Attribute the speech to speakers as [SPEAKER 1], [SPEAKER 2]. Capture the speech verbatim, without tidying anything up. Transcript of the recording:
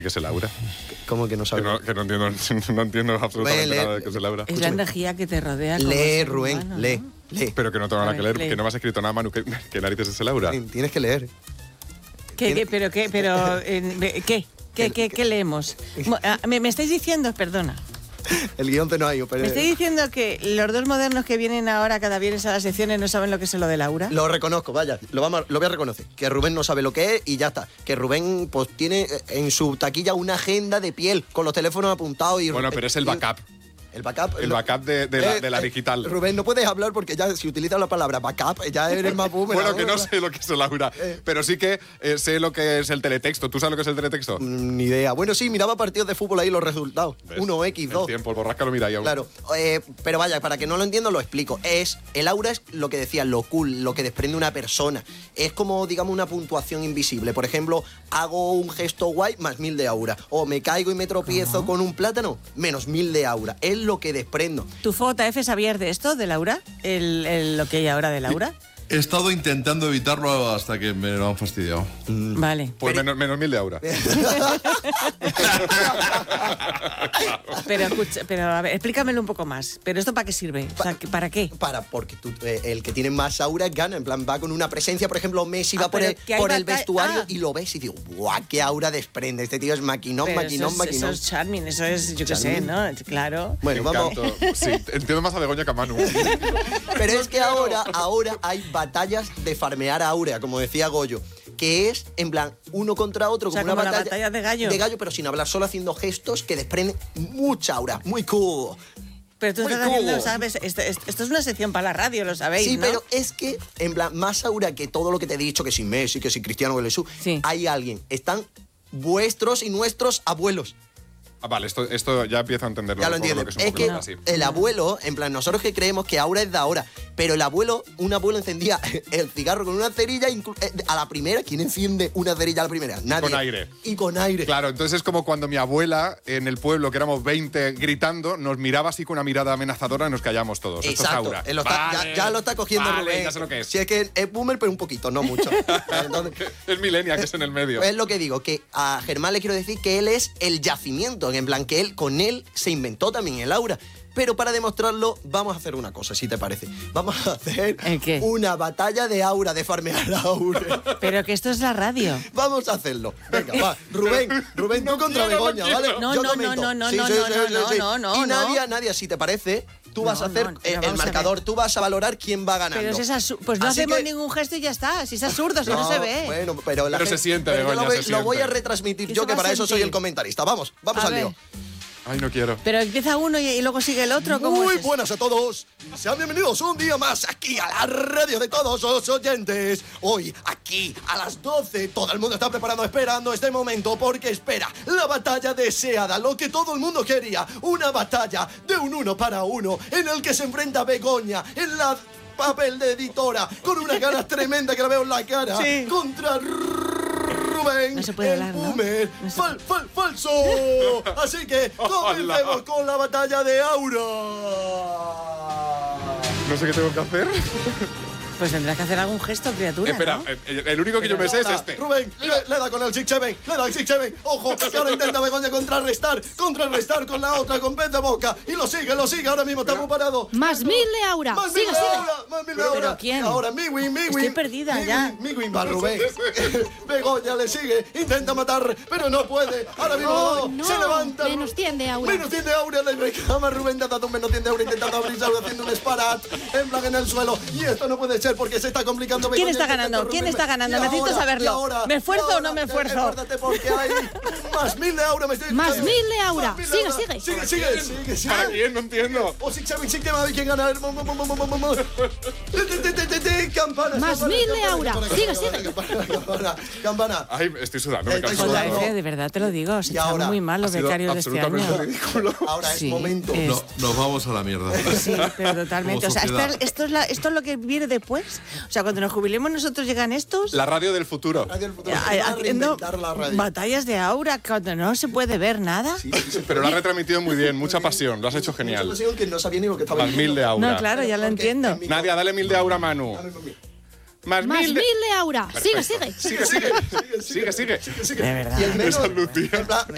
[SPEAKER 1] ¿Qué es el aura?
[SPEAKER 2] ¿Cómo que no sabes?
[SPEAKER 1] Que no, que no entiendo, no entiendo absolutamente
[SPEAKER 2] Lee,
[SPEAKER 1] nada de qué es el aura.
[SPEAKER 3] Es la energía que te rodea. como
[SPEAKER 2] Lee,
[SPEAKER 3] ser
[SPEAKER 2] Rubén,
[SPEAKER 3] humano,
[SPEAKER 2] lee,
[SPEAKER 3] ¿no?
[SPEAKER 2] lee.
[SPEAKER 1] Pero que no tengo nada
[SPEAKER 3] A
[SPEAKER 1] que
[SPEAKER 3] ver,
[SPEAKER 1] leer,
[SPEAKER 3] lee.
[SPEAKER 1] que no me has escrito nada, Manu. ¿Qué, qué narices es el aura?
[SPEAKER 2] Tienes que leer.
[SPEAKER 3] ¿Qué, qué, pero qué, pero, eh, ¿qué? ¿Qué, qué, qué leemos? Mo- ah, ¿Me, me estáis diciendo, perdona,
[SPEAKER 2] El guión te no hay, pero...
[SPEAKER 3] me estáis diciendo que los dos modernos que vienen ahora cada viernes a las secciones no saben lo que es lo del aura?
[SPEAKER 2] Lo reconozco, vaya, lo, vamos, a- lo voy a reconocer. Que Rubén no sabe lo que es y ya está. Que Rubén pues tiene eh, en su taquilla una agenda de piel con los teléfonos apuntados y...
[SPEAKER 1] Bueno, pero es el backup.
[SPEAKER 2] El backup.
[SPEAKER 1] El
[SPEAKER 2] lo-
[SPEAKER 1] backup de, de la,
[SPEAKER 2] Eh,
[SPEAKER 1] de la
[SPEAKER 2] eh,
[SPEAKER 1] digital.
[SPEAKER 2] Rubén, no puedes hablar porque ya si utilizas la palabra backup ya eres más boomer.
[SPEAKER 1] Bueno, que no
[SPEAKER 2] ahora.
[SPEAKER 1] sé lo que es el aura,
[SPEAKER 2] Eh.
[SPEAKER 1] pero sí que eh, sé lo que es el teletexto. ¿Tú sabes lo que es el teletexto?
[SPEAKER 2] Mm, Ni idea. Bueno, sí, miraba partidos de fútbol ahí los resultados.
[SPEAKER 1] ¿Ves?
[SPEAKER 2] uno equis
[SPEAKER 1] El
[SPEAKER 2] dos.
[SPEAKER 1] tiempo, el borrasca lo mira ahí aún.
[SPEAKER 2] Claro, eh, pero vaya, para que no lo entiendo lo explico. Es el aura es lo que decía, lo cool, lo que desprende una persona. Es como, digamos, una puntuación invisible. Por ejemplo, hago un gesto guay, más mil de aura. O me caigo y me tropiezo con un plátano, menos mil de aura. Es lo que desprendo.
[SPEAKER 3] ¿Tu J F sabías de esto, de Laura? El, el- ¿Lo que hay ahora de Laura?
[SPEAKER 4] He estado intentando evitarlo hasta que me lo han fastidiado.
[SPEAKER 3] Vale.
[SPEAKER 1] Pues menos, menos mil de aura.
[SPEAKER 3] Pero escucha, pero a ver, explícamelo un poco más. ¿Pero esto para qué sirve? O sea, ¿para qué?
[SPEAKER 2] Para, porque tú, eh, el que tiene más aura gana. En plan, va con una presencia. Por ejemplo, Messi
[SPEAKER 3] Ah,
[SPEAKER 2] va por,
[SPEAKER 3] pero
[SPEAKER 2] el,
[SPEAKER 3] que hay
[SPEAKER 2] por el
[SPEAKER 3] batalla-
[SPEAKER 2] vestuario
[SPEAKER 3] ah.
[SPEAKER 2] y lo ves y digo, ¡guau! ¡Qué aura desprende! Este tío es maquinón,
[SPEAKER 3] Pero
[SPEAKER 2] maquinón,
[SPEAKER 3] eso es,
[SPEAKER 2] maquinón.
[SPEAKER 3] Eso es charming, eso es, yo qué sé,
[SPEAKER 2] Charming.
[SPEAKER 3] ¿no? Claro.
[SPEAKER 2] Bueno, vamos.
[SPEAKER 1] Encanto. Sí, entiendo más a Begoña que a Manu.
[SPEAKER 2] Pero es que ahora, ahora hay batallas de farmear aura, como decía Goyo, que es, en plan, uno contra otro,
[SPEAKER 3] O sea,
[SPEAKER 2] como una
[SPEAKER 3] como la
[SPEAKER 2] batalla,
[SPEAKER 3] batalla de gallo.
[SPEAKER 2] De gallo, pero sin hablar, solo haciendo gestos que desprenden mucha aura. Muy cool.
[SPEAKER 3] Pero tú
[SPEAKER 2] Muy
[SPEAKER 3] estás
[SPEAKER 2] cool.
[SPEAKER 3] haciendo, ¿sabes? Esto, esto- esto es una sección para la radio, lo sabéis,
[SPEAKER 2] Sí,
[SPEAKER 3] ¿no?
[SPEAKER 2] pero es que, en plan, más aura que todo lo que te he dicho, que si Messi, que si Cristiano, que Jesús,
[SPEAKER 3] Sí.
[SPEAKER 2] hay alguien. Están vuestros y nuestros abuelos.
[SPEAKER 1] Ah, vale, esto, esto ya empiezo a entenderlo.
[SPEAKER 2] Ya lo
[SPEAKER 1] un poco,
[SPEAKER 2] entiendes.
[SPEAKER 1] que es un
[SPEAKER 2] Es
[SPEAKER 1] poco
[SPEAKER 2] que
[SPEAKER 1] así.
[SPEAKER 2] el abuelo, en plan, nosotros que creemos que aura es de ahora, pero el abuelo, un abuelo encendía el cigarro con una cerilla inclu- eh, a la primera. ¿Quién enciende una cerilla a la primera? Nadie.
[SPEAKER 1] con aire.
[SPEAKER 2] Y con aire.
[SPEAKER 1] Claro, entonces es como cuando mi abuela en el pueblo, que éramos veinte, gritando, nos miraba así con una mirada amenazadora y nos callamos todos. Esto es
[SPEAKER 2] Exacto.
[SPEAKER 1] aura.
[SPEAKER 2] Él lo está-
[SPEAKER 1] Vale,
[SPEAKER 2] ya, ya lo está cogiendo
[SPEAKER 1] vale,
[SPEAKER 2] Rubén.
[SPEAKER 1] ya sé lo que es.
[SPEAKER 2] Si es que es boomer, pero un poquito, no mucho. Entonces,
[SPEAKER 1] Es millennial, que es en el medio.
[SPEAKER 2] es lo que digo, que a Germán le quiero decir que él es el yacimiento, en plan que él, con él se inventó también el aura. Pero para demostrarlo, vamos a hacer una cosa, si te parece. Vamos a hacer
[SPEAKER 3] ¿El qué?
[SPEAKER 2] una batalla de aura, de farmear aura.
[SPEAKER 3] Pero que esto es la radio.
[SPEAKER 2] Vamos a hacerlo. Venga, va. Rubén, Rubén, tú contra
[SPEAKER 1] quiero, no
[SPEAKER 2] Begoña,
[SPEAKER 1] quiero.
[SPEAKER 2] ¿vale?
[SPEAKER 3] No,
[SPEAKER 2] Yo
[SPEAKER 3] no,
[SPEAKER 2] comento.
[SPEAKER 3] no, no,
[SPEAKER 2] Sí,
[SPEAKER 3] no,
[SPEAKER 2] sí,
[SPEAKER 3] no,
[SPEAKER 2] sí,
[SPEAKER 3] no,
[SPEAKER 2] sí,
[SPEAKER 3] no,
[SPEAKER 2] sí.
[SPEAKER 3] no, no,
[SPEAKER 2] Y
[SPEAKER 3] no.
[SPEAKER 2] Nadia, Nadia, si te parece, tú
[SPEAKER 3] No,
[SPEAKER 2] vas a hacer
[SPEAKER 3] no,
[SPEAKER 2] eh,
[SPEAKER 3] pero
[SPEAKER 2] el
[SPEAKER 3] vamos a ver.
[SPEAKER 2] marcador, tú vas a valorar quién va ganando.
[SPEAKER 3] Pero si es asu- pues no
[SPEAKER 2] Así
[SPEAKER 3] hacemos
[SPEAKER 2] que-
[SPEAKER 3] ningún gesto y ya está. Si es absurdo, si no, se ve.
[SPEAKER 2] Bueno, pero, la
[SPEAKER 1] Pero se
[SPEAKER 2] gente-
[SPEAKER 1] siente,
[SPEAKER 2] pero yo
[SPEAKER 1] Begoña,
[SPEAKER 2] lo, voy,
[SPEAKER 1] se
[SPEAKER 2] lo voy a
[SPEAKER 1] siente.
[SPEAKER 2] retransmitir
[SPEAKER 3] ¿Qué
[SPEAKER 2] yo,
[SPEAKER 3] se
[SPEAKER 2] que
[SPEAKER 3] va a
[SPEAKER 2] para eso soy
[SPEAKER 3] sentir?
[SPEAKER 2] el comentarista. Vamos, vamos
[SPEAKER 3] A
[SPEAKER 2] al
[SPEAKER 3] ver.
[SPEAKER 2] lío.
[SPEAKER 1] Ay, no quiero.
[SPEAKER 3] Pero empieza uno y, y luego sigue el otro. ¿Cómo
[SPEAKER 2] Muy
[SPEAKER 3] es eso?
[SPEAKER 2] buenas a todos. Sean bienvenidos un día más aquí a la radio de todos los oyentes. Hoy, aquí, a las doce, todo el mundo está preparando, esperando este momento, porque espera la batalla deseada, lo que todo el mundo quería. Una batalla de un uno para uno, en el que se enfrenta Begoña en la papel de editora, con una ganas tremenda que la veo en la cara,
[SPEAKER 3] Sí.
[SPEAKER 2] contra Rubén,
[SPEAKER 3] No se puede
[SPEAKER 2] el
[SPEAKER 3] hablar, ¿no?
[SPEAKER 2] boomer.
[SPEAKER 3] No se
[SPEAKER 2] Fal, fal, falso. Así que comencemos con la batalla de aura.
[SPEAKER 1] No sé qué tengo que hacer.
[SPEAKER 3] Pues tendrás que hacer algún gesto, criatura.
[SPEAKER 1] Espera,
[SPEAKER 3] ¿no?
[SPEAKER 1] eh, eh, el único que yo me sé es
[SPEAKER 2] Nada,
[SPEAKER 1] este.
[SPEAKER 2] Rubén, le, le da con el six seven, le da el six seven. Ojo, que ahora intenta Begoña contrarrestar, contrarrestar con la otra, con pez de boca. Y lo sigue, lo sigue, ahora mismo estamos parados.
[SPEAKER 5] Más mil de aura.
[SPEAKER 2] Más
[SPEAKER 5] Sigue,
[SPEAKER 2] mil de
[SPEAKER 5] sigue.
[SPEAKER 2] aura, más mil de
[SPEAKER 3] ¿Pero
[SPEAKER 2] aura.
[SPEAKER 3] quién?
[SPEAKER 2] Ahora Miwin, Miwin.
[SPEAKER 3] Estoy perdida
[SPEAKER 2] Miwin,
[SPEAKER 3] ya.
[SPEAKER 2] Miwin va Rubén. Begoña le sigue, intenta matar, pero no puede. Ahora mismo
[SPEAKER 5] Oh, no.
[SPEAKER 2] se levanta.
[SPEAKER 5] Menos cien de aura.
[SPEAKER 2] Menos cien de aura, le reclama Rubén, te ha dado un menos cien de aura, intentando abrirse haciendo un sparat en plan en el suelo. Y esto no puede ser porque se está complicando.
[SPEAKER 3] ¿Quién
[SPEAKER 2] Begoña,
[SPEAKER 3] está
[SPEAKER 2] intenta
[SPEAKER 3] ganando? ¿Quién
[SPEAKER 2] Rubén.
[SPEAKER 3] está ganando?
[SPEAKER 2] Y
[SPEAKER 3] Necesito
[SPEAKER 2] ahora,
[SPEAKER 3] saberlo.
[SPEAKER 2] y ahora,
[SPEAKER 3] ¿Me esfuerzo
[SPEAKER 2] y
[SPEAKER 3] o no me
[SPEAKER 2] ahora,
[SPEAKER 3] esfuerzo?
[SPEAKER 2] Esfuérzate porque hay más mil de aura, me estoy
[SPEAKER 5] Más
[SPEAKER 2] escuchando.
[SPEAKER 5] mil de aura.
[SPEAKER 2] Más mil de
[SPEAKER 5] Sigue,
[SPEAKER 2] aura.
[SPEAKER 5] sigue.
[SPEAKER 2] Sigue, sigue, sigue, sigue.
[SPEAKER 1] ¿Para quién? No entiendo.
[SPEAKER 2] O Six Seven, Six Seven, ¿quién gana? Mo, mo, mo, mo, mo, mo, mo. Campanas,
[SPEAKER 5] Más
[SPEAKER 2] campanas,
[SPEAKER 5] mil de
[SPEAKER 2] campanas,
[SPEAKER 5] aura.
[SPEAKER 2] campanas,
[SPEAKER 5] Sigue,
[SPEAKER 2] campanas,
[SPEAKER 5] sigue.
[SPEAKER 2] campanas, campanas, campana.
[SPEAKER 1] Ay, estoy sudando, me
[SPEAKER 2] Estoy
[SPEAKER 1] canso.
[SPEAKER 2] sudando.
[SPEAKER 3] J F, de verdad te lo digo. Se
[SPEAKER 2] Y
[SPEAKER 3] están
[SPEAKER 2] ahora,
[SPEAKER 3] muy mal los
[SPEAKER 1] Ha sido
[SPEAKER 3] becarios de este
[SPEAKER 1] absolutamente
[SPEAKER 3] año.
[SPEAKER 1] ridículo.
[SPEAKER 2] Ahora es
[SPEAKER 3] Sí,
[SPEAKER 2] momento.
[SPEAKER 3] eh,
[SPEAKER 4] No, nos vamos a la mierda.
[SPEAKER 3] Sí, pero totalmente.
[SPEAKER 4] Como
[SPEAKER 3] O sea,
[SPEAKER 4] sociedad.
[SPEAKER 3] esta- esto, es la- esto es lo que viene después. O sea, cuando nos jubilemos nosotros llegan estos
[SPEAKER 1] La radio del futuro.
[SPEAKER 2] Radio del futuro,
[SPEAKER 3] eh,
[SPEAKER 2] se va a
[SPEAKER 3] haciendo
[SPEAKER 2] reinventar la radio.
[SPEAKER 3] batallas de aura cuando no se puede ver nada.
[SPEAKER 2] Sí, sí, sí.
[SPEAKER 1] Pero lo has retransmitido muy bien, mucha pasión, lo has hecho
[SPEAKER 2] Mucha
[SPEAKER 1] genial.
[SPEAKER 2] pasión que no sabía ni lo que estaba
[SPEAKER 1] Más mil de aura.
[SPEAKER 3] No, claro, ya lo
[SPEAKER 2] Porque
[SPEAKER 3] entiendo.
[SPEAKER 2] en mi-
[SPEAKER 1] Nadia, dale mil de aura a Manu. Más
[SPEAKER 5] Más
[SPEAKER 1] mil
[SPEAKER 5] mil
[SPEAKER 1] de...
[SPEAKER 5] de aura. Sigue, sigue.
[SPEAKER 1] Sigue, sigue. Sigue, sigue.
[SPEAKER 2] Sigue, sigue.
[SPEAKER 3] De verdad.
[SPEAKER 2] Y el menos,
[SPEAKER 1] Esa luz, tío.
[SPEAKER 2] en plan,